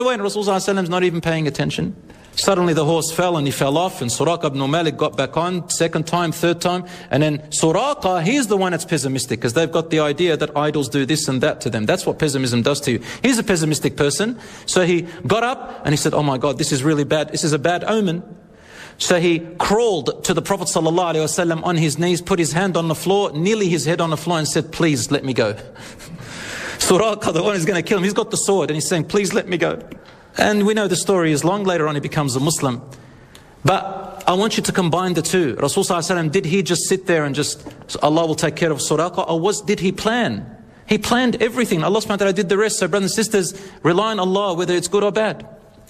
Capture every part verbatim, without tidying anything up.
away, and Rasulullah is not even paying attention. Suddenly the horse fell and he fell off, and Suraqa ibn Malik got back on, second time, third time, and then Suraqa, he's the one that's pessimistic, because they've got the idea that idols do this and that to them. That's what pessimism does to you. He's a pessimistic person, so he got up and he said, oh my God, this is really bad, this is a bad omen. So he crawled to the Prophet ﷺ on his knees, put his hand on the floor, nearly his head on the floor, and said, please let me go. Suraqa, the one who's going to kill him, he's got the sword and he's saying, please let me go. And we know the story is long. Later on he becomes a Muslim. But I want you to combine the two. Rasulullah, did he just sit there and just, Allah will take care of Suraqa, or was, did he plan? He planned everything. Allah subhanahu wa ta'ala did the rest. So brothers and sisters, rely on Allah whether it's good or bad.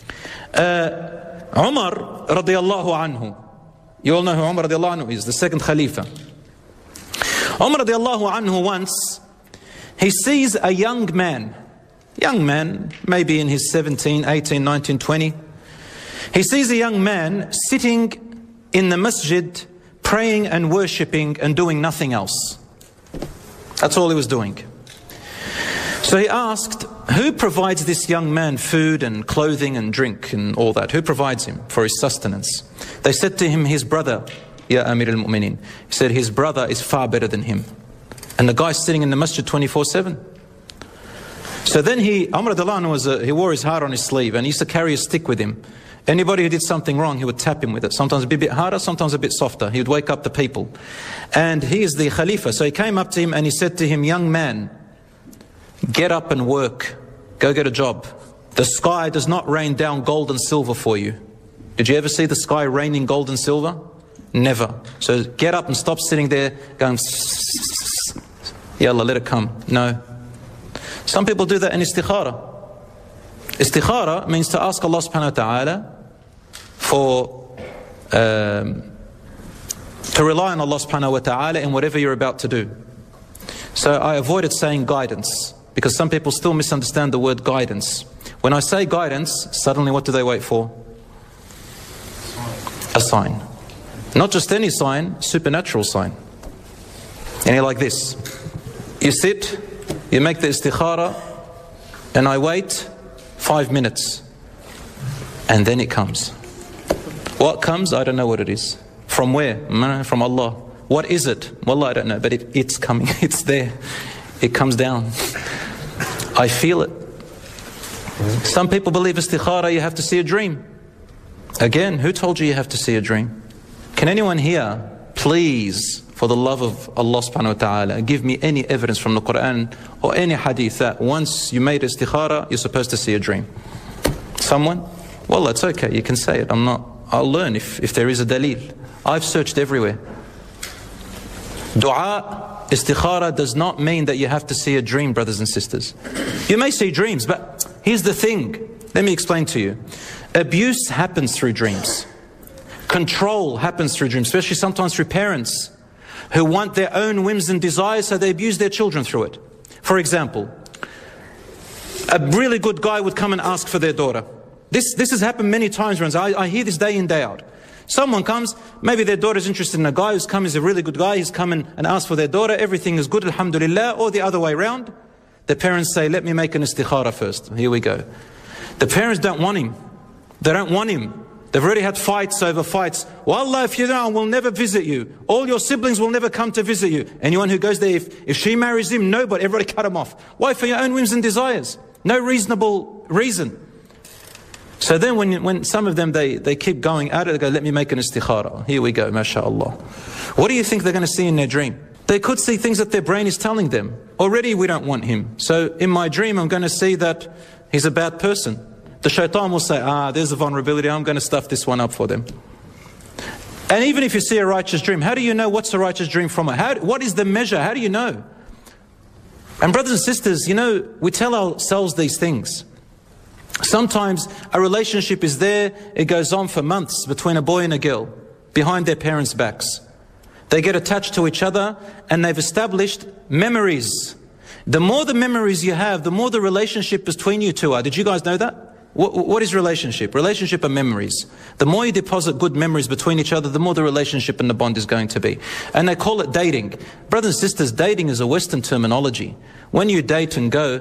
Uh, Umar radiallahu anhu. You all know who Umar radiallahu anhu is, the second Khalifa. Umar radiallahu anhu once, he sees a young man. Young man, maybe in his seventeen, eighteen, nineteen, twenty. He sees a young man sitting in the masjid, praying and worshipping and doing nothing else. That's all he was doing. So he asked, who provides this young man food and clothing and drink and all that? Who provides him for his sustenance? They said to him, his brother, Ya Amir al-Mu'mineen. He said, his brother is far better than him. And the guy's sitting in the masjid twenty-four seven. So then he, Umar radiallahu anhu was a, he wore his heart on his sleeve, and he used to carry a stick with him. Anybody who did something wrong, he would tap him with it. Sometimes a bit harder, sometimes a bit softer. He would wake up the people. And he is the Khalifa. So he came up to him and he said to him, young man, get up and work. Go get a job. The sky does not rain down gold and silver for you. Did you ever see the sky raining gold and silver? Never. So get up and stop sitting there going, Yallah, let it come. No. Some people do that in istikhara. Istikhara means to ask Allah subhanahu wa ta'ala for, um, to rely on Allah subhanahu wa ta'ala in whatever you're about to do. So I avoided saying guidance, because some people still misunderstand the word guidance. When I say guidance, suddenly what do they wait for? A sign. Not just any sign, supernatural sign. And you're like this. You sit, you make the istikhara, and I wait five minutes. And then it comes. What comes? I don't know what it is. From where? From Allah. What is it? Wallah, I don't know, but it, it's coming. It's there. It comes down. I feel it. Some people believe istikhara, you have to see a dream. Again, who told you you have to see a dream? Can anyone here, please, for the love of Allah subhanahu wa ta'ala, give me any evidence from the Quran or any hadith that once you made istikhara, you're supposed to see a dream? Someone? Well, that's okay, you can say it. I'm not, I'll learn if, if there is a dalil. I've searched everywhere. Dua, istikhara does not mean that you have to see a dream, brothers and sisters. You may see dreams, but here's the thing. Let me explain to you. Abuse happens through dreams. Control happens through dreams, especially sometimes through parents who want their own whims and desires, so they abuse their children through it. For example, a really good guy would come and ask for their daughter. This, this has happened many times. I, I hear this day in, day out. Someone comes, maybe their daughter's interested in a guy who's come, is a really good guy, he's come in and asked for their daughter, everything is good, alhamdulillah, or the other way around. The parents say, let me make an istikhara first. Here we go. The parents don't want him. They don't want him. They've already had fights over fights. Wallah, if you don't, we'll never visit you. All your siblings will never come to visit you. Anyone who goes there, if, if she marries him, nobody, everybody cut him off. Why? For your own whims and desires. No reasonable reason. So then when, when some of them, they, they keep going at it, they go, let me make an istikhara. Here we go, mashallah. What do you think they're going to see in their dream? They could see things that their brain is telling them. Already we don't want him. So in my dream, I'm going to see that he's a bad person. The shaitan will say, ah, there's a vulnerability, I'm going to stuff this one up for them. And even if you see a righteous dream, how do you know what's a righteous dream from it? How, what is the measure? How do you know? And brothers and sisters, you know, we tell ourselves these things. Sometimes a relationship is there, it goes on for months between a boy and a girl, behind their parents' backs. They get attached to each other and they've established memories. The more the memories you have, the more the relationship between you two are. Did you guys know that? What, what is relationship? Relationship are memories. The more you deposit good memories between each other, the more the relationship and the bond is going to be. And they call it dating. Brothers and sisters, dating is a Western terminology. When you date and go,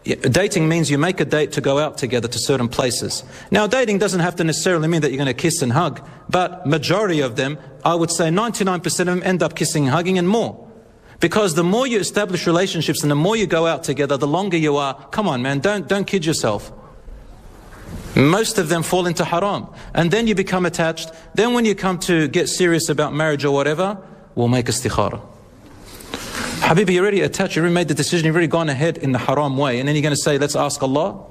dating means you make a date to go out together to certain places. Now, dating doesn't have to necessarily mean that you're going to kiss and hug, but majority of them, I would say ninety-nine percent of them end up kissing and hugging and more. Because the more you establish relationships and the more you go out together, the longer you are, come on man, don't, don't kid yourself. Most of them fall into haram. And then you become attached. Then when you come to get serious about marriage or whatever, we'll make istikhara. Habibi, you're already attached, you already made the decision, you've already gone ahead in the haram way, and then you're going to say, let's ask Allah.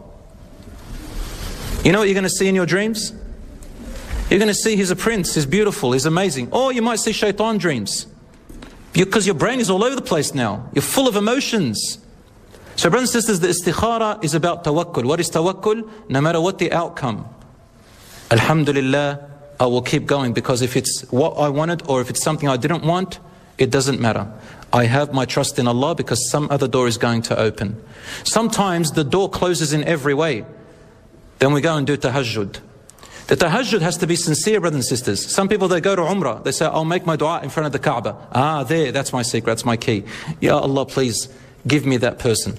You know what you're going to see in your dreams? You're going to see he's a prince, he's beautiful, he's amazing. Or you might see shaitan dreams. Because your brain is all over the place now. You're full of emotions. So brothers and sisters, the istikhara is about tawakkul. What is tawakkul? No matter what the outcome, alhamdulillah, I will keep going, because if it's what I wanted or if it's something I didn't want, it doesn't matter. I have my trust in Allah because some other door is going to open. Sometimes the door closes in every way. Then we go and do tahajjud. The tahajjud has to be sincere, brothers and sisters. Some people, they go to Umrah, they say, I'll make my dua in front of the Kaaba. Ah, there, that's my secret, that's my key. Ya Allah, please give me that person.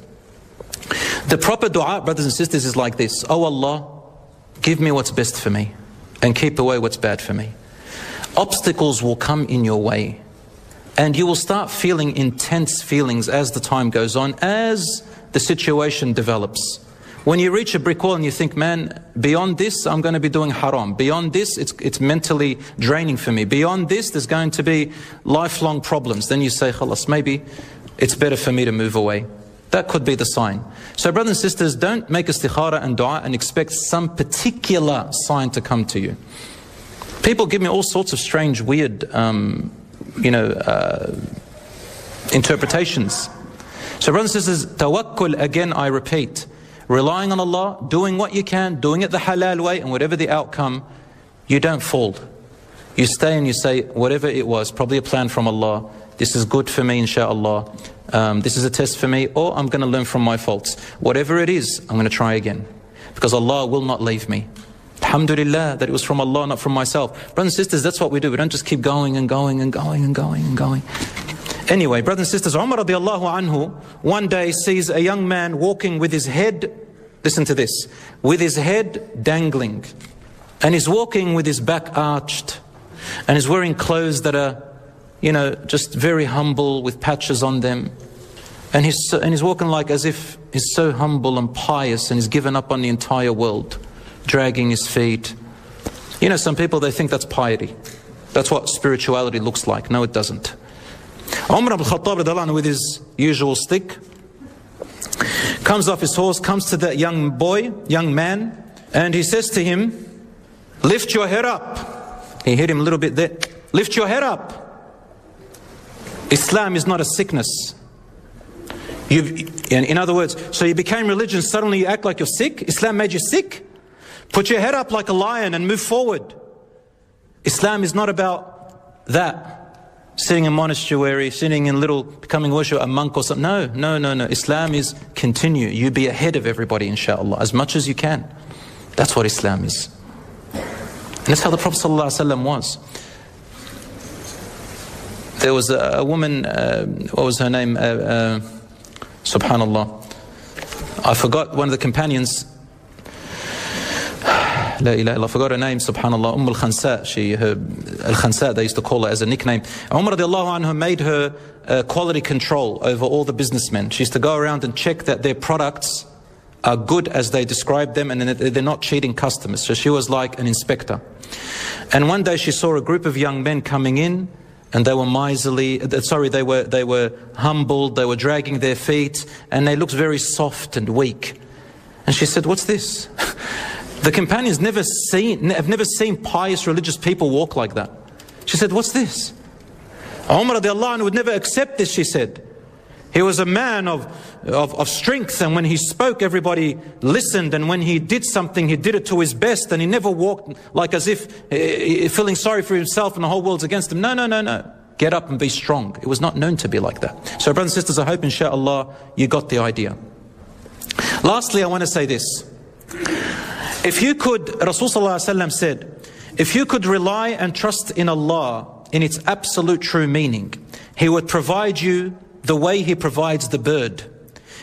The proper dua, brothers and sisters, is like this. Oh Allah, give me what's best for me and keep away what's bad for me. Obstacles will come in your way and you will start feeling intense feelings as the time goes on, as the situation develops. When you reach a brick wall and you think, man, beyond this, I'm going to be doing haram. Beyond this, it's, it's mentally draining for me. Beyond this, there's going to be lifelong problems. Then you say, khalas, maybe it's better for me to move away. That could be the sign. So brothers and sisters, don't make istikhara and dua and expect some particular sign to come to you. People give me all sorts of strange, weird, um, you know, uh, interpretations. So brothers and sisters, tawakkul, again, I repeat, relying on Allah, doing what you can, doing it the halal way, and whatever the outcome, you don't fall. You stay and you say, whatever it was, probably a plan from Allah, this is good for me, inshallah, um, this is a test for me, or I'm going to learn from my faults. Whatever it is, I'm going to try again. Because Allah will not leave me. Alhamdulillah, that it was from Allah, not from myself. Brothers and sisters, that's what we do. We don't just keep going and going and going and going and going. Anyway, brothers and sisters, Umar radiallahu anhu one day sees a young man walking with his head, listen to this, with his head dangling. And he's walking with his back arched. And he's wearing clothes that are, you know, just very humble with patches on them. And he's, so, and he's walking like as if he's so humble and pious and he's given up on the entire world, dragging his feet. You know, some people, they think that's piety. That's what spirituality looks like. No, it doesn't. Umar ibn Khattab with his usual stick comes off his horse, comes to that young boy, young man, and he says to him, lift your head up. He hit him a little bit there. Lift your head up. Islam is not a sickness. You've, in other words, so you became religious, suddenly you act like you're sick? Islam made you sick? Put your head up like a lion and move forward. Islam is not about that. Sitting in monastery, sitting in little, becoming worship, a monk or something. No, no, no, no. Islam is continue. You be ahead of everybody, inshallah, as much as you can. That's what Islam is. And that's how the Prophet ﷺ was. There was a, a woman, uh, what was her name? Uh, uh, Subhanallah. I forgot one of the companions. La ilaha illallah, I forgot her name, subhanallah, Umm al-Khansa, she, her, al-Khansa, they used to call her as a nickname. Umar radiallahu anhu made her uh, quality control over all the businessmen. She used to go around and check that their products are good as they described them and they're not cheating customers. So she was like an inspector. And one day she saw a group of young men coming in and they were miserly, sorry, they were, they were humbled, they were dragging their feet and they looked very soft and weak. And she said, what's this? The companions never seen, have never seen pious religious people walk like that. She said, what's this? Umar radiallahu anhu would never accept this, she said. He was a man of, of, of strength, and when he spoke, everybody listened, and when he did something, he did it to his best, and he never walked like as if uh, feeling sorry for himself and the whole world's against him. No, no, no, no. Get up and be strong. It was not known to be like that. So brothers and sisters, I hope inshallah you got the idea. Lastly, I want to say this. If you could, Rasulullah said, if you could rely and trust in Allah in its absolute true meaning, He would provide you the way He provides the bird.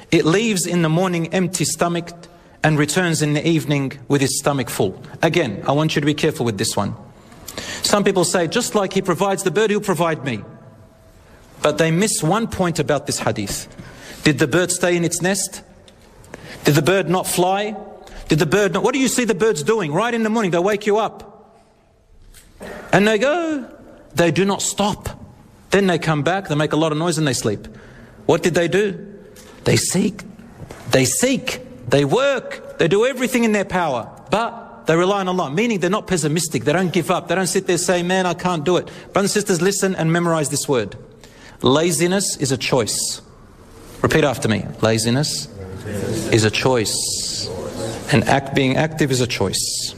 It leaves in the morning empty stomached and returns in the evening with his stomach full. Again, I want you to be careful with this one. Some people say, just like he provides the bird, he'll provide me. But they miss one point about this hadith. Did the bird stay in its nest? Did the bird not fly? Did the bird not... What do you see the birds doing? Right in the morning, they wake you up. And they go. They do not stop. Then they come back, they make a lot of noise and they sleep. What did they do? They seek. They seek. They work. They do everything in their power. But they rely on Allah. Meaning they're not pessimistic. They don't give up. They don't sit there saying, man, I can't do it. Brothers and sisters, listen and memorize this word. Laziness is a choice. Repeat after me. Laziness is a choice. And act, being active is a choice.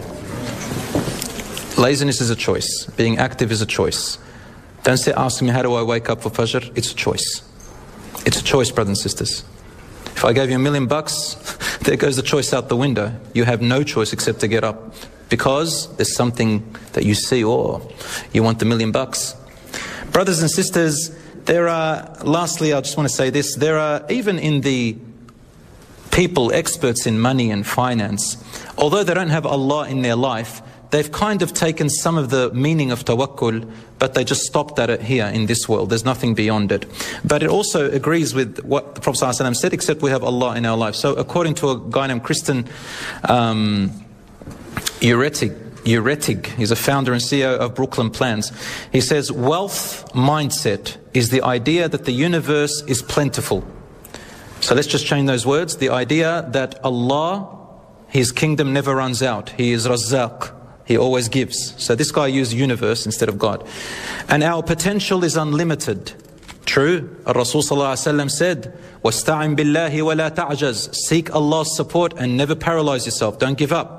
Laziness is a choice. Being active is a choice. Don't say, ask me, how do I wake up for Fajr? It's a choice. It's a choice, brothers and sisters. If I gave you a million bucks, there goes the choice out the window. You have no choice except to get up. Because there's something that you see, or you want the million bucks. Brothers and sisters, there are, lastly, I just want to say this, there are, even in the people, experts in money and finance, although they don't have Allah in their life, they've kind of taken some of the meaning of tawakkul, but they just stopped at it here in this world. There's nothing beyond it. But it also agrees with what the Prophet ﷺ said, except we have Allah in our life. So according to a guy named Kristen um, Uretig, Uretig, he's a founder and C E O of Brooklyn Plans. He says, wealth mindset is the idea that the universe is plentiful. So let's just change those words. The idea that Allah, His kingdom never runs out. He is Razzaq. He always gives. So this guy used universe instead of God. And our potential is unlimited. True. Rasul Sallallahu Alaihi Wasallam said, وَاسْتَعِنْ بِاللَّهِ وَلَا تَعْجَزْ. Seek Allah's support and never paralyze yourself. Don't give up.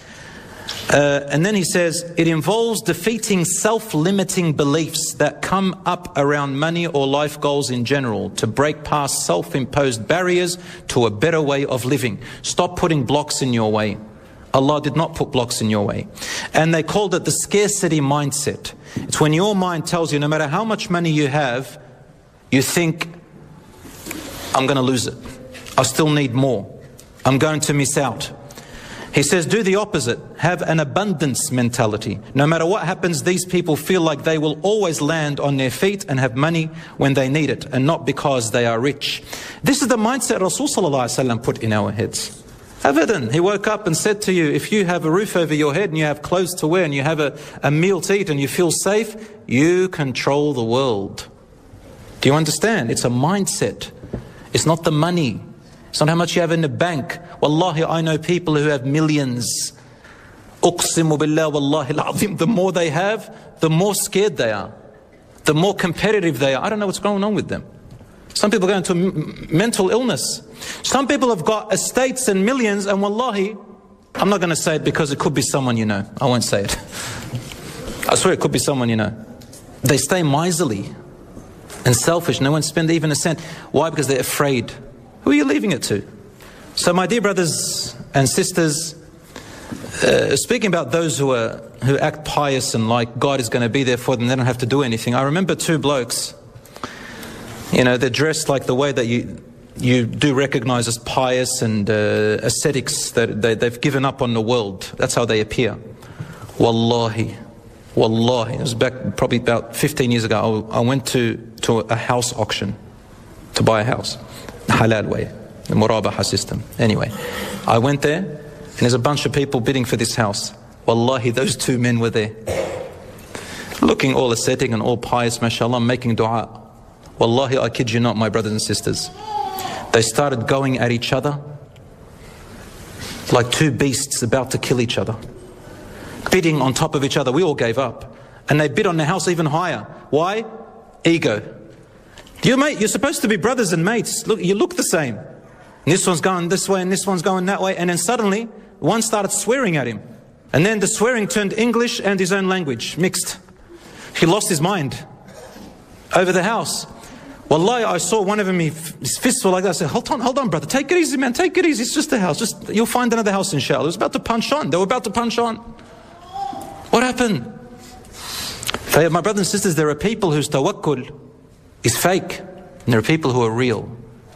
Uh, and then he says, it involves defeating self-limiting beliefs that come up around money or life goals in general to break past self-imposed barriers to a better way of living. Stop putting blocks in your way. Allah did not put blocks in your way. And they called it the scarcity mindset. It's when your mind tells you no matter how much money you have, you think, I'm going to lose it. I still need more. I'm going to miss out. He says, do the opposite. Have an abundance mentality. No matter what happens, these people feel like they will always land on their feet and have money when they need it, and not because they are rich. This is the mindset Rasul Sallallahu Alaihi Wasallam put in our heads. Abadan. He woke up and said to you, if you have a roof over your head and you have clothes to wear and you have a, a meal to eat and you feel safe, you control the world. Do you understand? It's a mindset. It's not the money. It's not how much you have in the bank. Wallahi, I know people who have millions. Uqsimu billah wallahi al-azim. The more they have, the more scared they are. The more competitive they are. I don't know what's going on with them. Some people go into mental illness. Some people have got estates and millions, and wallahi, I'm not going to say it because it could be someone you know. I won't say it. I swear it could be someone you know. They stay miserly and selfish. No one spend even a cent. Why? Because they're afraid. Who are you leaving it to? So my dear brothers and sisters, uh, speaking about those who are who act pious and like God is going to be there for them, they don't have to do anything. I remember two blokes. You know, they're dressed like the way that you you do recognize as pious and uh, ascetics, that they, they've given up on the world. That's how they appear. Wallahi, wallahi. It was back probably about fifteen years ago. I, I went to, to a house auction to buy a house. Halal way, the Murabaha system. Anyway, I went there and there's a bunch of people bidding for this house. Wallahi, those two men were there. Looking all ascetic and all pious, mashallah, making dua. Wallahi, I kid you not, my brothers and sisters. They started going at each other like two beasts about to kill each other. Bidding on top of each other. We all gave up. And they bid on the house even higher. Why? Ego. You mate, you're supposed to be brothers and mates. Look, you look the same. And this one's going this way and this one's going that way. And then suddenly, one started swearing at him. And then the swearing turned English and his own language, mixed. He lost his mind over the house. Wallahi, I saw one of them, his fists were like that. I said, hold on, hold on, brother. Take it easy, man. Take it easy. It's just a house. Just, you'll find another house, inshallah. It was about to punch on. They were about to punch on. What happened? My brothers and sisters, there are people whose tawakkul is fake. And there are people who are real.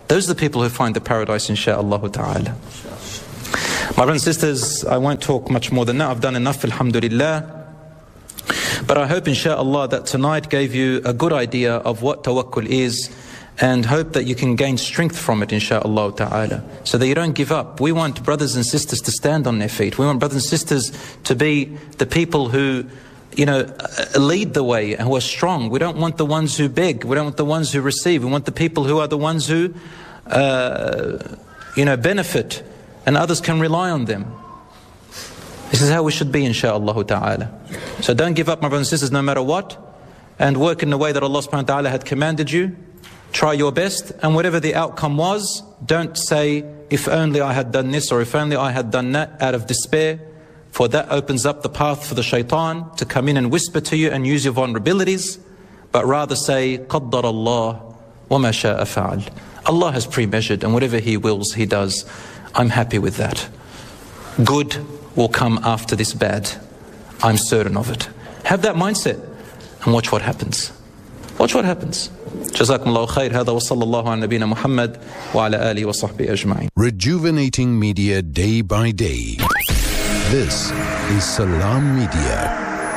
Those are the people who find the paradise, insha'Allah ta'ala. My brothers and sisters, I won't talk much more than that. I've done enough, alhamdulillah. But I hope, insha'Allah, that tonight gave you a good idea of what tawakkul is, and hope that you can gain strength from it, insha'Allah ta'ala, so that you don't give up. We want brothers and sisters to stand on their feet. We want brothers and sisters to be the people who, you know, lead the way and who are strong. We don't want the ones who beg. We don't want the ones who receive. We want the people who are the ones who, uh, you know, benefit, and others can rely on them. This is how we should be, insha'Allah ta'ala. So don't give up, my brothers and sisters, no matter what, and work in the way that Allah subhanahu wa ta'ala had commanded you. Try your best, and whatever the outcome was, don't say, if only I had done this or if only I had done that, out of despair, for that opens up the path for the shaitan to come in and whisper to you and use your vulnerabilities. But rather say, قَدَّرَ اللَّهُ وَمَا شَاءَ فَعَلْ. Allah has pre-measured, and whatever He wills, He does. I'm happy with that. Good will come after this bad. I'm certain of it. Have that mindset and watch what happens. Watch what happens. جزاكم الله خير. هذا وصلى الله على نبينا محمد وعلى آله وصحبه أجمعين. Rejuvenating media day by day. This is Salam Media.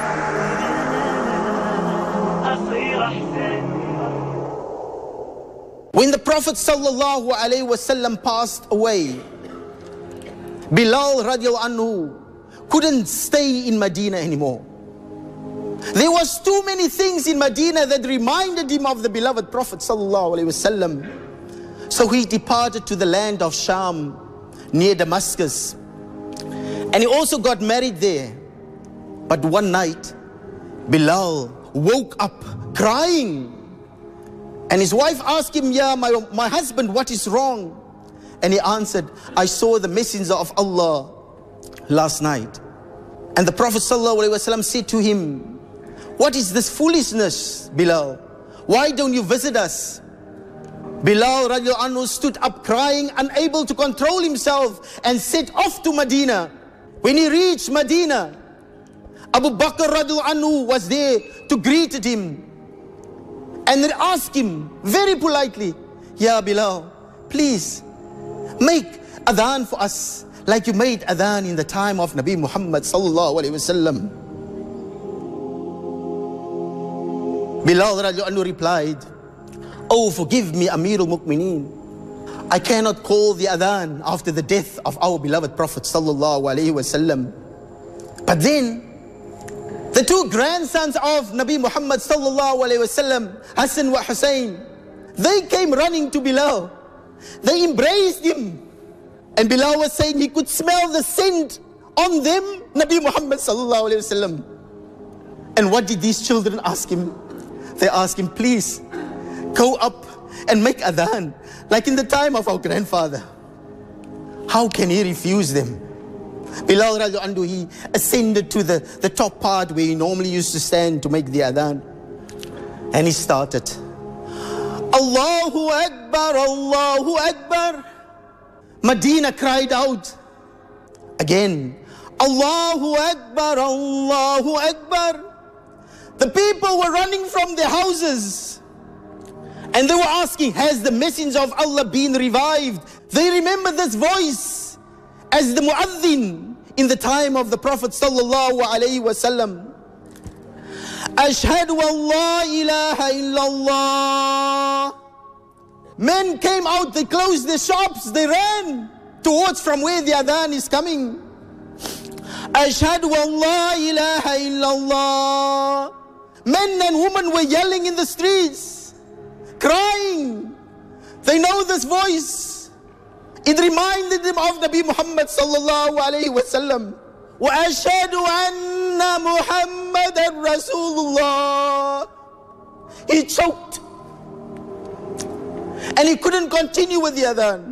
When the Prophet sallallahu alaihi wasallam passed away, Bilal radiallahu anhu couldn't stay in Medina anymore. There was too many things in Medina that reminded him of the beloved Prophet sallallahu alaihi wasallam. So he departed to the land of Sham near Damascus, and he also got married there. But one night Bilal woke up crying, and his wife asked him, "Ya my, my husband, what is wrong?" And he answered, "I saw the messenger of Allah last night." And the Prophet ﷺ said to him, "What is this foolishness, Bilal? Why don't you visit us?" Bilal radiallahu anhu stood up crying, unable to control himself, and set off to Medina. When he reached Medina, Abu Bakr radiallahu anhu was there to greet him, and they asked him very politely, "Ya Bilal, please make adhan for us like you made adhan in the time of Nabi Muhammad sallallahu alaihi wasallam." Bilal radiallahu anhu replied, "Oh, forgive me, Amirul Mu'mineen. I cannot call the adhan after the death of our beloved Prophet sallallahu alaihi wasallam." But then the two grandsons of Nabi Muhammad sallallahu alaihi wasallam, Hassan wa Hussein, they came running to Bilal. They embraced him, and Bilal was saying he could smell the scent on them, Nabi Muhammad sallallahu alaihi wasallam. And what did these children ask him? They asked him, "Please go up and make adhan like in the time of our grandfather." How can he refuse them? Bilal radiallahu anhu, he ascended to the, the top part where he normally used to stand to make the adhan, and he started, "Allahu Akbar, Allahu Akbar." Medina cried out again, "Allahu Akbar, Allahu Akbar." The people were running from their houses, and they were asking, "Has the messenger of Allah been revived?" They remember this voice as the muaddin in the time of the Prophet sallallahu alaihi wasallam. "Ashhadu an la ilaha illallah." Men came out, they closed their shops, they ran towards from where the adhan is coming. "Ashhadu an la ilaha illallah." Men and women were yelling in the streets, crying. They know this voice. It reminded them of Nabi Muhammad sallallahu alayhi wa sallam. "Wa ashhadu anna Muhammadan Rasulullah." He choked, and he couldn't continue with the adhan.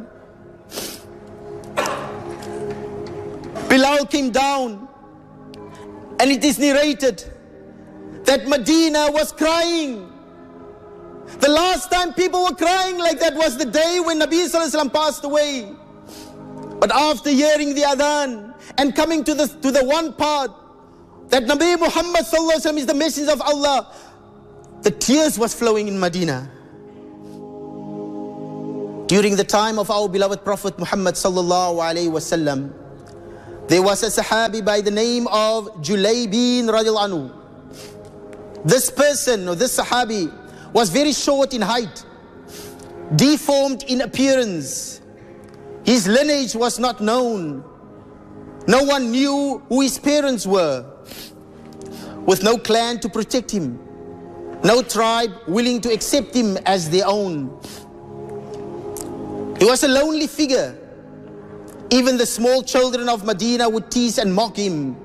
Bilal came down, and it is narrated that Medina was crying. The last time people were crying like that was the day when Nabi sallallahu alaihi wasallam passed away. But after hearing the adhan and coming to the, to the one part that Nabi Muhammad sallallahu alaihi wasallam is the messenger of Allah, the tears was flowing in Medina. During the time of our beloved Prophet Muhammad sallallahu alaihi wasallam, there was a Sahabi by the name of Julaybin radiallahu anhu. This person, or this Sahabi, was very short in height, deformed in appearance. His lineage was not known. No one knew who his parents were. With no clan to protect him, no tribe willing to accept him as their own. He was a lonely figure. Even the small children of Medina would tease and mock him.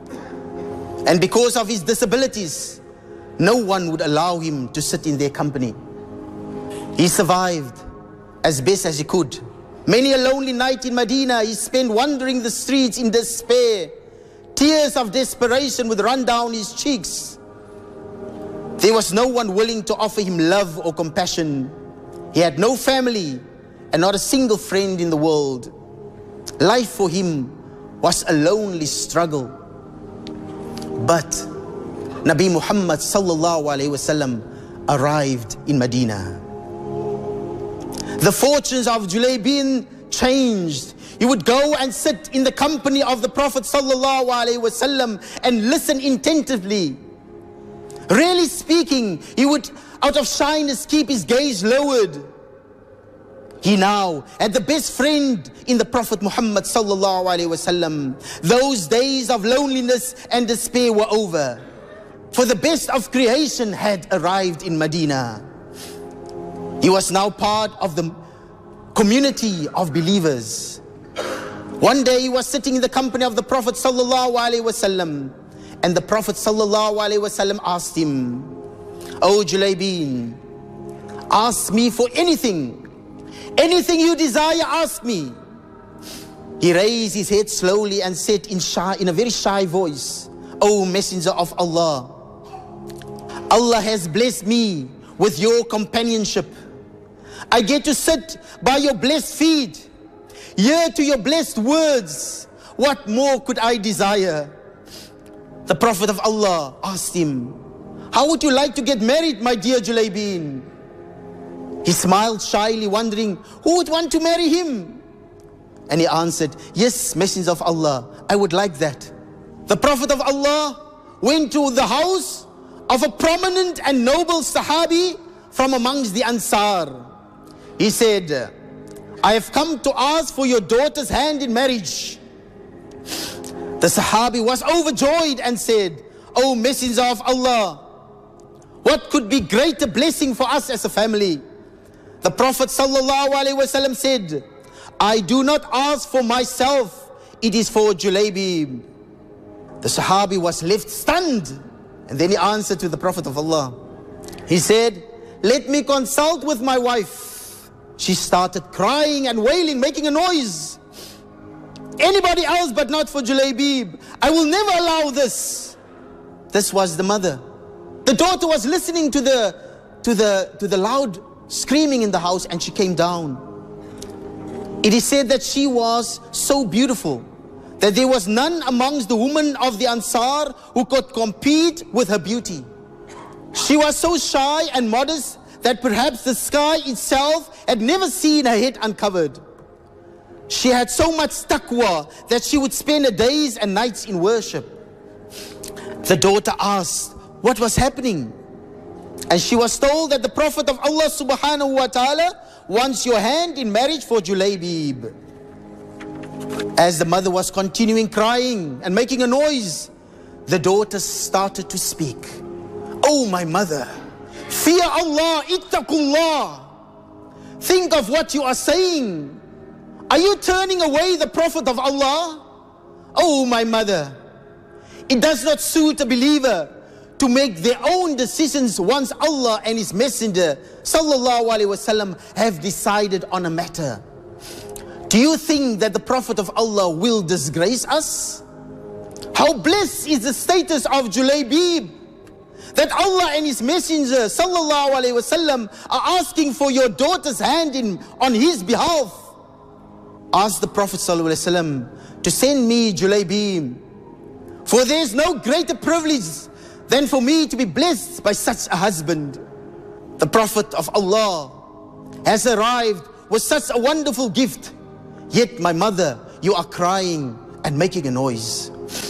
And because of his disabilities, no one would allow him to sit in their company. He survived as best as he could. Many a lonely night in Medina he spent wandering the streets in despair. Tears of desperation would run down his cheeks. There was no one willing to offer him love or compassion. He had no family and not a single friend in the world. Life for him was a lonely struggle. But Nabi Muhammad sallallahu alaihi wasallam arrived in Medina. The fortunes of Julaybin changed. He would go and sit in the company of the Prophet sallallahu alaihi wasallam and listen attentively. Really speaking, he would, out of shyness, keep his gaze lowered. He now had the best friend in the Prophet Muhammad sallallahu alaihi wasallam. Those days of loneliness and despair were over, for the best of creation had arrived in Medina. He was now part of the community of believers. One day he was sitting in the company of the Prophet sallallahu alaihi wasallam, and the Prophet sallallahu alaihi wasallam asked him, "O Julaybin, ask me for anything. Anything you desire, ask me." He raised his head slowly and said in, shy, in a very shy voice, "O Messenger of Allah, Allah has blessed me with your companionship. I get to sit by your blessed feet, hear to your blessed words. What more could I desire?" The Prophet of Allah asked him, "How would you like to get married, my dear Julaybin?" He smiled shyly, wondering who would want to marry him. And he answered, "Yes, Messenger of Allah, I would like that." The Prophet of Allah went to the house of a prominent and noble Sahabi from amongst the Ansar. He said, "I have come to ask for your daughter's hand in marriage." The Sahabi was overjoyed and said, "O Messenger of Allah, what could be greater blessing for us as a family?" The Prophet sallallahu alaihi wasallam said, "I do not ask for myself, it is for Julaybib." The Sahabi was left stunned, and then he answered to the Prophet of Allah. He said, "Let me consult with my wife." She started crying and wailing, making a noise. "Anybody else but not for Julaybib. I will never allow this." This was the mother. The daughter was listening to the to the to the loud screaming in the house, and she came down. It is said that she was so beautiful that there was none amongst the women of the Ansar who could compete with her beauty. She was so shy and modest that perhaps the sky itself had never seen her head uncovered. She had so much taqwa that she would spend her days and nights in worship. The daughter asked what was happening, and she was told that the Prophet of Allah subhanahu wa ta'ala wants your hand in marriage for Julaybib. As the mother was continuing crying and making a noise, the daughter started to speak. "Oh my mother, fear Allah, ittaqullah. Think of what you are saying. Are you turning away the Prophet of Allah? Oh my mother, it does not suit a believer to make their own decisions once Allah and His Messenger sallallahu alaihi wasallam have decided on a matter. Do you think that the Prophet of Allah will disgrace us? How blessed is the status of Julaybib, that Allah and His Messenger sallallahu alaihi wasallam are asking for your daughter's hand in on His behalf. Ask the Prophet sallallahu alaihi wasallam to send me Julaybib, for there is no greater privilege than for me to be blessed by such a husband." The Prophet of Allah has arrived was such a wonderful gift. Yet my mother, you are crying and making a noise.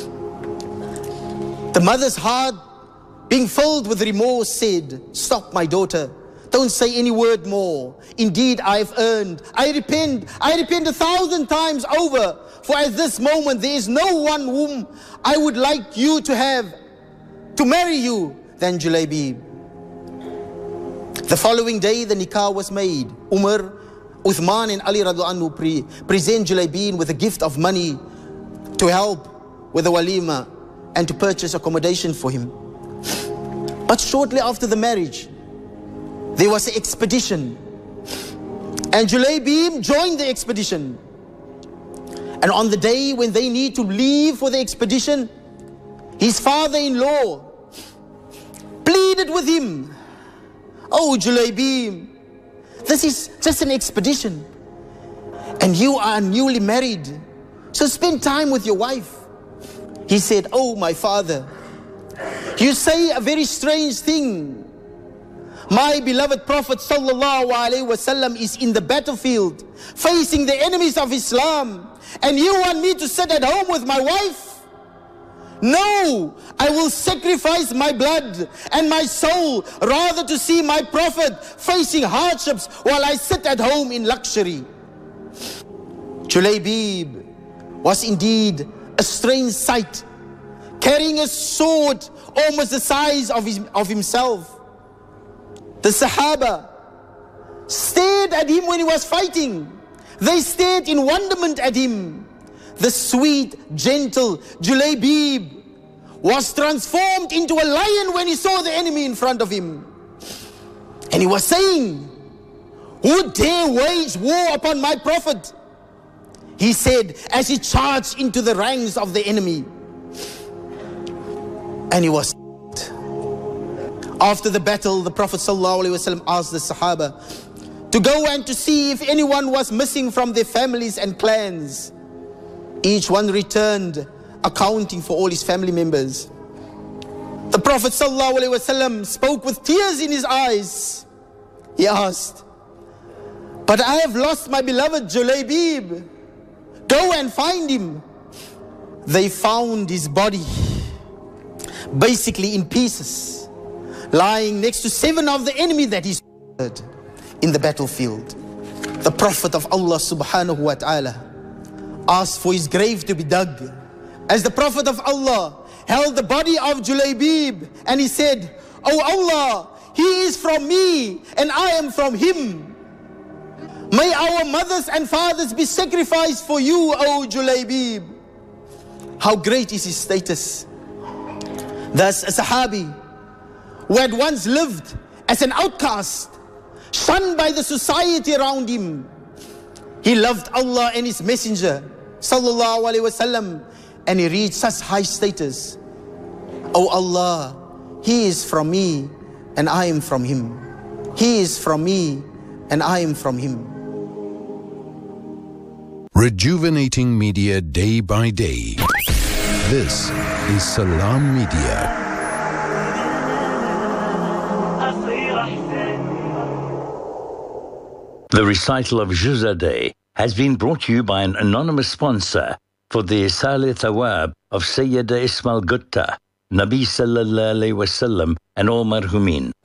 The mother's heart, being filled with remorse, said, stop, my daughter. Don't say any word more. Indeed, I have earned. I repent. I repent a thousand times over. For at this moment, there is no one whom I would like you to have, to marry you, than Julaybib. The following day, the nikah was made. Umar, Uthman and Ali radiallahu anhu pre present Julaybib with a gift of money to help with the walima and to purchase accommodation for him. But shortly after the marriage, there was an expedition. And Julaybib joined the expedition. And on the day when they need to leave for the expedition, his father-in-law pleaded with him, oh Julaybib, this is just an expedition. And you are newly married, so spend time with your wife. He said, oh my father, you say a very strange thing. My beloved Prophet sallallahu alaihi wasallam is in the battlefield, facing the enemies of Islam, and you want me to sit at home with my wife? No, I will sacrifice my blood and my soul rather to see my Prophet facing hardships while I sit at home in luxury. Julaybib was indeed a strange sight, carrying a sword almost the size of, his, of himself. The Sahaba stared at him when he was fighting. They stared in wonderment at him. The sweet, gentle Julaybib was transformed into a lion when he saw the enemy in front of him. And he was saying, who dare wage war upon my Prophet? He said as he charged into the ranks of the enemy. And he was after the battle, the Prophet ﷺ asked the Sahaba to go and to see if anyone was missing from their families and clans. Each one returned accounting for all his family members. The Prophet ﷺ spoke with tears in his eyes. He asked, but I have lost my beloved Julaybib. Go and find him. They found his body basically in pieces, lying next to seven of the enemy that he slaughtered in the battlefield. The Prophet of Allah subhanahu wa ta'ala asked for his grave to be dug. As the Prophet of Allah held the body of Julaybib, and he said, oh Allah, he is from me and I am from him. May our mothers and fathers be sacrificed for you, O Julaybib. How great is his status. Thus a Sahabi who had once lived as an outcast, shunned by the society around him. He loved Allah and His Messenger, sallallahu alaihi wasallam, and he reached such high status. Oh Allah, he is from me and I am from him. He is from me and I am from him. Rejuvenating media day by day. This is Salam Media. The recital of Juzah Day has been brought to you by an anonymous sponsor for the Isal Thawab of Sayyida Ismail Gutta, Nabi Sallallahu Alaihi Wasallam and all Marhumin.